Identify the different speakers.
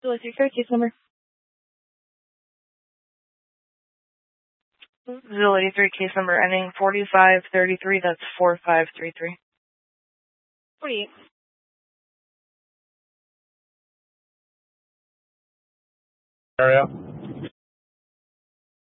Speaker 1: What's your case number?
Speaker 2: 083 case number ending 4533. That's 4533.
Speaker 1: 48.
Speaker 3: Area.